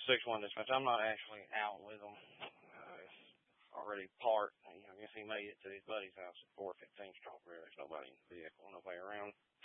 6-1 dispatch. I'm not actually out with them. It's already parked. I guess he made it to his buddy's house at 415 Strawberry. There's nobody in the vehicle, nobody around.